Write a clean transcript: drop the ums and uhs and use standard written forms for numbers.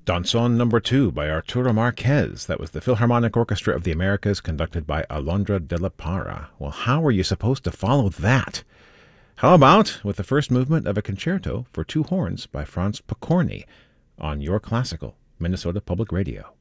Danzón Number 2 by Arturo Marquez. That was the Philharmonic Orchestra of the Americas, conducted by Alondra de la Parra. Well, how are you supposed to follow that? How about with the first movement of a concerto for two horns by Franz Pokorny on Your Classical, Minnesota Public Radio?